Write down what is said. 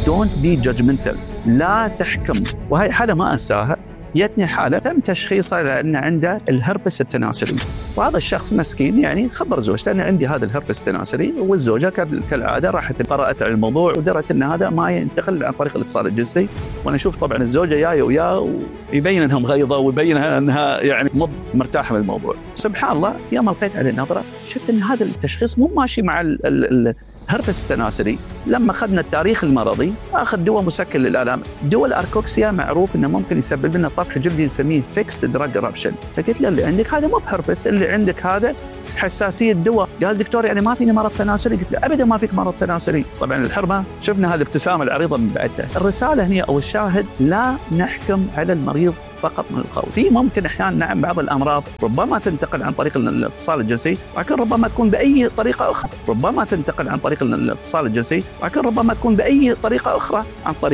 don't be judgmental، لا تحكم. وهي حالة ما أنساها، جتني حالة تم تشخيصها لأن عنده الهربس التناسلي، وهذا الشخص مسكين يعني خبر زوجته أن عندي هذا الهربس التناسلي، والزوجة كالعادة راحت قرأت على الموضوع ودرت أن هذا ما ينتقل عن طريق الاتصال الجنسي. وأنا أشوف طبعا الزوجة جاية وياه ويبين أنها مغيظة ويبين أنها يعني مو مرتاحة من الموضوع. سبحان الله يوم لقيت عليه نظرة شفت أن هذا التشخيص مو ماشي مع الهربس التناسلي. لما أخذنا التاريخ المرضي أخذ دواء مسكن للآلام، دواء الأركوكسيا معروف أنه ممكن يسبب لنا طفح جلدي نسميه فيكس دراج إرابشن. فقلت له اللي عندك هذا مو بهربس، اللي عندك هذا حساسية دواء. قال دكتور يعني ما فيني مرض تناسلي؟ قلت له أبدا ما فيك مرض تناسلي. طبعا الحرمة شفنا هذه الابتسامة العريضة من بعدها. الرسالة هنا أو الشاهد لا نحكم على المريض فقط من الخوف. في ممكن أحيانا نعم بعض الأمراض ربما تنتقل عن طريق الاتصال الجنسي، ولكن ربما تكون بأي طريقة أخرى. ربما تنتقل عن طريق الاتصال الجنسي، ولكن ربما تكون بأي طريقة أخرى عن طريق